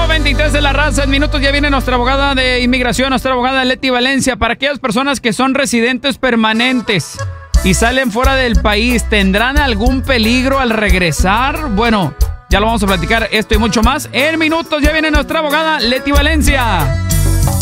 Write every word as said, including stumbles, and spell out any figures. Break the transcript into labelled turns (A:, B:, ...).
A: veintitrés de la raza. En minutos ya viene nuestra abogada de inmigración, nuestra abogada Leti Valencia. Para aquellas personas que son residentes permanentes y salen fuera del país, ¿tendrán algún peligro al regresar? Bueno, ya lo vamos a platicar esto y mucho más. En minutos ya viene nuestra abogada Leti Valencia.